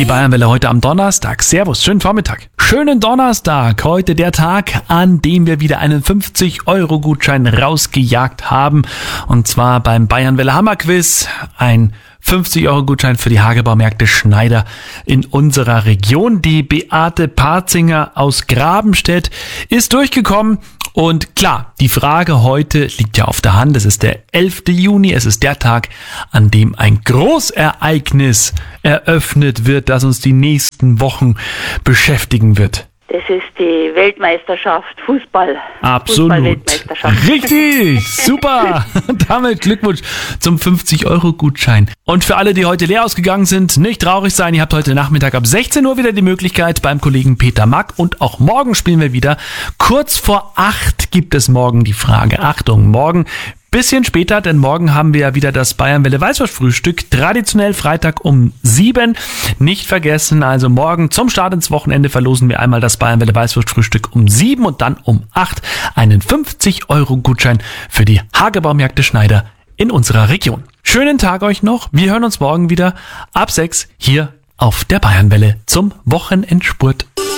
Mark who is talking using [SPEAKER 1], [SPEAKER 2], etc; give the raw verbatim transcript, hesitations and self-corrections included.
[SPEAKER 1] Die Bayernwelle heute am Donnerstag. Servus, schönen Vormittag. Schönen Donnerstag. Heute der Tag, an dem wir wieder einen fünfzig Euro Gutschein rausgejagt haben. Und zwar beim Bayernwelle Hammerquiz. Ein fünfzig Euro Gutschein für die Hagebaumärkte Schneider in unserer Region. Die Beate Parzinger aus Grabenstedt ist durchgekommen. Und klar, die Frage heute liegt ja auf der Hand. Es ist der elfte Juni. Es ist der Tag, an dem ein Großereignis eröffnet wird, das uns die nächsten Wochen beschäftigen wird.
[SPEAKER 2] Das ist die Weltmeisterschaft Fußball.
[SPEAKER 1] Absolut.
[SPEAKER 2] Fußball-Weltmeisterschaft.
[SPEAKER 1] Richtig, super. Damit Glückwunsch zum fünfzig Euro Gutschein. Und für alle, die heute leer ausgegangen sind, nicht traurig sein. Ihr habt heute Nachmittag ab sechzehn Uhr wieder die Möglichkeit beim Kollegen Peter Mack. Und auch morgen spielen wir wieder. Kurz vor acht gibt es morgen die Frage. Achtung, morgen bisschen später, denn morgen haben wir ja wieder das Bayernwelle Weißwurst-Frühstück, traditionell Freitag um sieben. Nicht vergessen, also morgen zum Start ins Wochenende verlosen wir einmal das Bayernwelle Weißwurst-Frühstück um sieben und dann um acht einen fünfzig Euro Gutschein für die Hagebaumärkte Schneider in unserer Region. Schönen Tag euch noch. Wir hören uns morgen wieder ab sechs hier auf der Bayernwelle zum Wochenendspurt.